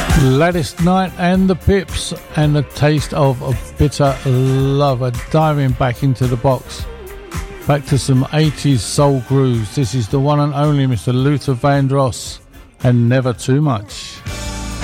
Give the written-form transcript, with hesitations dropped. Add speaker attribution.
Speaker 1: Gladys Knight and the Pips and a taste of a bitter lover, diving back into the box, back to some 80s soul grooves. This is the one and only Mr. Luther Vandross and Never Too Much.